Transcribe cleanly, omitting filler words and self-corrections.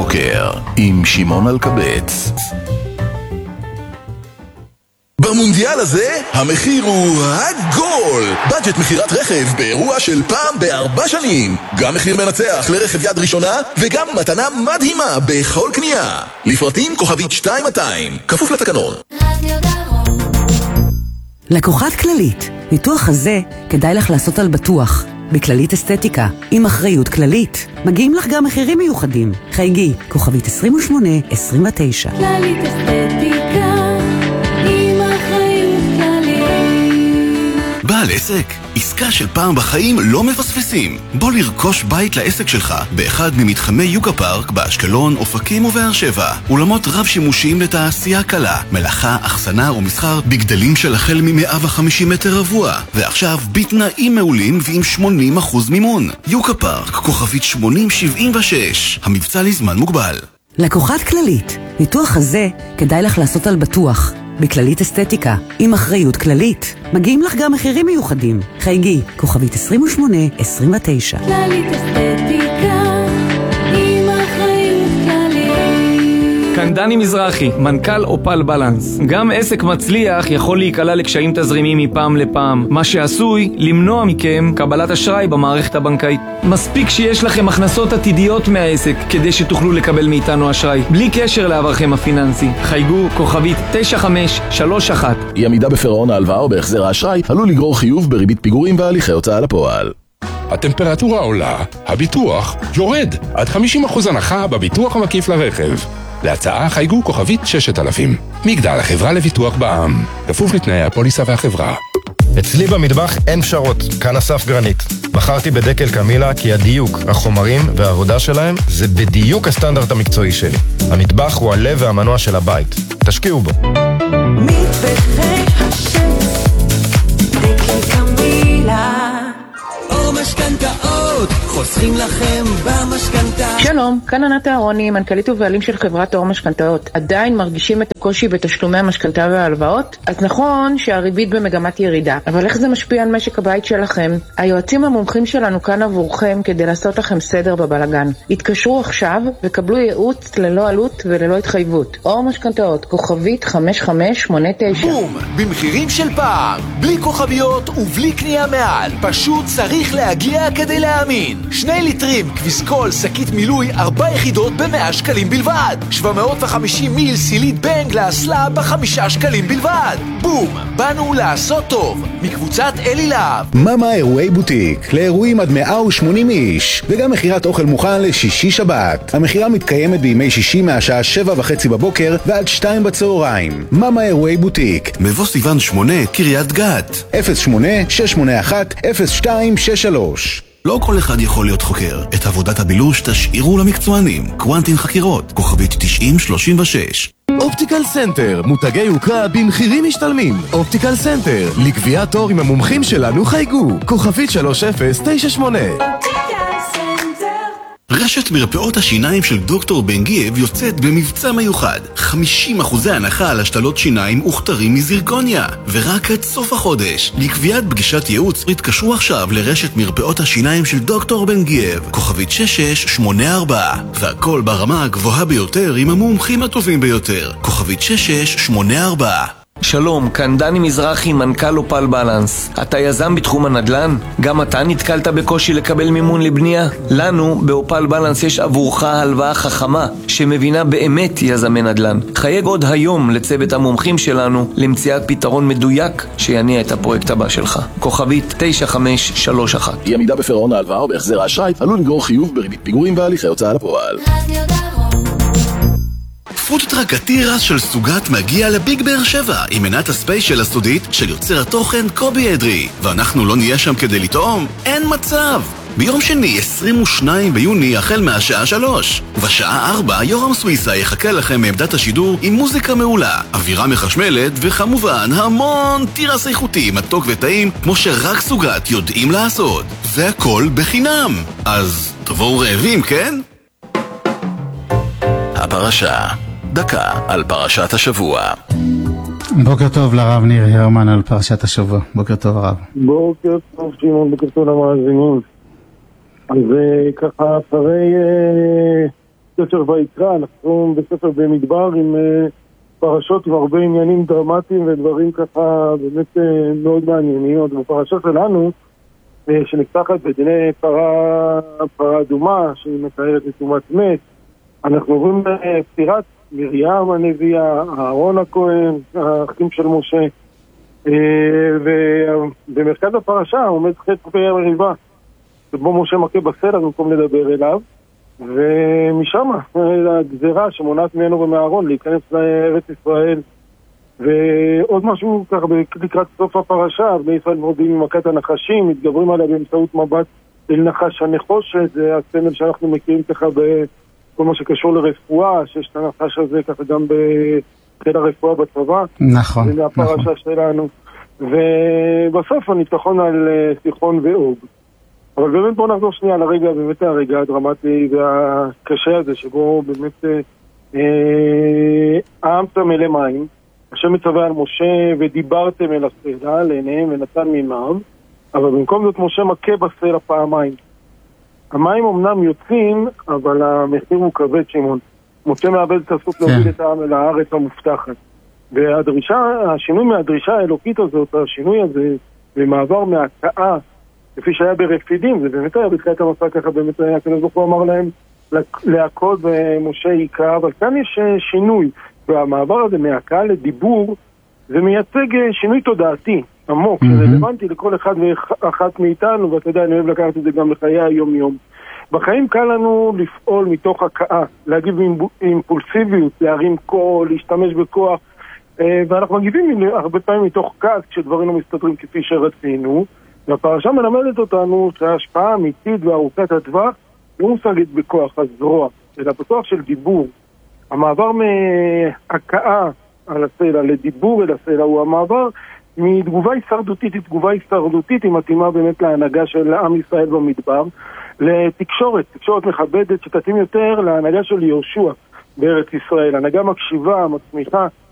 הבוקר עם שמעון אלקבץ. במונדיאל הזה המחיר הוא הגול. בדג'ט מחירת רכב באירוע של פעם ב4 שנים. גם מחיר מנצח לרכב יד ראשונה וגם מתנה מדהימה בכל קנייה. לפרטים כוכבית 2200 כפוף לתקנון. לקוחת כללית, ניתוח הזה כדאי לך לעשות על בטוח. בכללית אסתטיקה, עם אחריות כללית. מגיעים לך גם מחירים מיוחדים. חייגי, כוכבית 2829. כללית אסתטיקה, עם אחריות כללית. בעל עסק, עסקה של פעם בחיים לא מפספסים. בוא לרכוש בית לעסק שלך באחד ממתחמי יוקה פארק באשקלון, אופקים ובאר שבע. אולמות רב שימושיים לתעשייה קלה, מלאכה, אחסנה ומסחר בגדלים של החל מ-150 מטר רבוע. ועכשיו בתנאים מעולים ועם 80% מימון. יוקה פארק, כוכבית 8076. המבצע לזמן מוגבל. לקוחת כללית, ניתוח הזה כדאי לך לעשות על בטוח. בכללית אסתטיקה, עם אחריות כללית. מגיעים לך גם מחירים מיוחדים. חייגי, כוכבית 2829. כללית אסתטיקה, עם אחריות כללית. כאן דני מזרחי, מנכ"ל אופל בלנס. גם עסק מצליח יכול להיקלע לקשיים תזרימיים מפעם לפעם, מה שעשוי למנוע מכם קבלת אשראי במערכת הבנקאית. מספיק שיש לכם הכנסות עתידיות מהעסק כדי שתוכלו לקבל מאיתנו אשראי, בלי קשר לעברכם הפיננסי. חייגו כוכבית 9531. אי עמידה בפירעון ההלוואה או בהחזר האשראי עלול לגרור חיוב בריבית פיגורים והליכי הוצאה לפועל. הטמפרטורה עולה, הביטוח יורד. עד 50% הנחה בביטוח המקיף לרכב. להצעה חייגו כוכבית 6000. מגדל, החברה לביטוח בע"מ. כפוף לתנאי הפוליסה והחברה. אצלי במטבח אין פשרות, כאן אסף גרנית. בחרתי בדקל קמילה כי הדיוק, החומרים והעבודה שלהם זה בדיוק הסטנדרט המקצועי שלי. המטבח הוא הלב והמנוע של הבית. תשקיעו בו. מטבחי השם, דקל קמילה. או משכנתאות, חוסכים לכם במשכנתה. שלום, כאן ענת אהרוני, מנכ"לית ובעלים של חברת אור משכנתאות. עדיין מרגישים את הקושי בתשלומי המשכנתה וההלוואות? אז נכון שהריבית במגמת ירידה, אבל איך זה משפיע על משק הבית שלכם? היועצים המומחים שלנו כאן עבורכם כדי לעשות לכם סדר בבלגן. התקשרו עכשיו וקבלו ייעוץ ללא עלות וללא התחייבות. אור משכנתאות, כוכבית 5589. בום! במחירים של פעם, בלי כוכביות ובלי קנייה מעל. פשוט צריך להגיע כדי להאמין. 2 ליטרים כביסקול שקית מילוי 4 יחידות ב100 שקלים בלבד. 750 מיל סילית בנג לאסלה ב5 שקלים בלבד. בום! באנו לעשות טוב. מקבוצת אלי להב. מאמה אירועי בוטיק, לאירועים עד 180 איש, וגם מחירת אוכל מוכן לשישי שבת. המחירה מתקיימת בימי שישי מהשעה 7:30 בבוקר ועד 2 בצהריים. מאמה אירועי בוטיק, מבוא סיוון 8, קריית גת. 08-681-0263. לא כל אחד יכול להיות חוקר. את עבודת הבילוש תשאירו למקצוענים. קוונטין חקירות, כוכבית 9036. אופטיקל סנטר, מותגי יוקרה במחירים משתלמים. אופטיקל סנטר, לקביעת תור עם המומחים שלנו חייגו, כוכבית 3098. רשת מרפאות השיניים של דוקטור בן גייב יוצאת במבצע מיוחד. 50% הנחה על השתלות שיניים וכתרים מזירקוניה. ורק עד סוף החודש. לקביעת פגישת ייעוץ התקשרו עכשיו לרשת מרפאות השיניים של דוקטור בן גייב. כוכבית 6684. והכל ברמה הגבוהה ביותר עם המומחים הטובים ביותר. כוכבית 6684. שלום, כאן דני מזרחי, מנכ"ל אופל בלנס. אתה יזם בתחום הנדל"ן? גם אתה נתקלת בקושי לקבל מימון לבנייה? לנו, באופל בלנס, יש עבורך הלוואה חכמה שמבינה באמת יזמי נדל"ן. חייג עוד היום לצוות המומחים שלנו למציאת פתרון מדויק שיניע את הפרויקט הבא שלך. כוכבית 9531. אי עמידה בפירעון ההלוואה או בהחזר האשראי עלול לגרור חיוב בריבית פיגורים והליכי הוצאה לפועל. פודטראק התירס של סוגת מגיע לביג באר שבע עם מנת הספיישל הסודית של יוצר התוכן קובי אדרי, ואנחנו לא נהיה שם כדי לטעום? אין מצב! ביום שני 22 ביוני החל מהשעה 3 ובשעה 4 יורם סוויסה יחכה לכם מעמדת השידור עם מוזיקה מעולה, אווירה מחשמלת וכמובן המון תירס איכותי מתוק וטעים כמו שרק סוגת יודעים לעשות, והכל בחינם. אז תבואו רעבים, כן? הפרשה, דקה על פרשת השבוע. בוקר טוב לרב ניר הרמן על פרשת השבוע. בוקר טוב הרב. בוקר טוב שמעון, בוקר טוב למאזינים. אז ככה אחרי בספר ויקרא, אנחנו בספר במדבר עם פרשות עם הרבה עניינים דרמטיים ודברים ככה באמת מאוד מעניינים. עוד בפרשה שלנו, שנפתחת בדיני פרה אדומה, שהיא מתארת לתומת מת, אנחנו עוברים לפטירת מרים הנביאה, אהרון הכהן, האחים של משה, ובמרכז הפרשה עומד חטא המריבה, שבו משה מכה בסלע במקום לדבר אליו, ומשם הגזירה שמונעת ממנו ומאהרון להיכנס לארץ ישראל. ועוד משהו ככה לקראת סוף הפרשה, בני ישראל מורדים ממכת הנחשים, מתגברים עליה באמצעות מבט אל נחש הנחושת, זה הסמל שאנחנו מכירים ככה בכל מה שקשור לרפואה, שיש את הנחש הזה ככה גם בחיל הרפואה בצבא. נכון. זה הפרשה שלנו. ובסוף הניצחון על סיחון ואוג. אבל באמת בואו נחזור שנייה לרגע, באמת הרגע הדרמטי והקשה הזה, שבו באמת העם צמא למים, השם מצווה על משה ודיברתם אל הסלע, לעיניהם ונתן מימיו, אבל במקום זאת משה מכה בסלע פעמיים. המים אמנם יוצאים, אבל המחיר הוא כבד, שמעון. משה מאבד את הזכות להוביל את העם אל הארץ המובטחת. השינוי מהדרישה האלוקית הזאת, השינוי הזה, במעבר מהקאה, כפי שהיה ברפידים, זה באמת היה בתחילת המסע ככה, באמת היה, הקדוש ברוך הוא אמר להם להכות ומשה יקרא, אבל כאן יש שינוי, והמעבר הזה מהקאה לדיבור, זה מייצג שינוי תודעתי, עמוק, שרלוונטי לכל אחד ואחת מאיתנו, ואתה יודע, אני אוהב לקחת את זה גם לחיי היום-יום. בחיים קל לנו לפעול מתוך הקאה, להגיב אימפולסיביות, להרים קול, להשתמש בכוח, ואנחנו מגיבים הרבה פעמים מתוך כעס כשדברים לא מסתדרים כפי שרצינו, והפרשה מלמדת אותנו שההשפעה האמיתית וארוכת הטווח לא מושגת בכוח הזרוע, אלא בכוח של דיבור. המעבר מהקאה על הסלע לדיבור אל הסלע הוא המעבר מתגובה הישרדותית, תגובה הישרדותית היא מתאימה באמת להנהגה של עם ישראל במדבר, לתקשורת, תקשורת מכבדת שתתאים יותר להנהגה של יהושע בארץ ישראל, הנהגה מקשיבה, מצמיחה,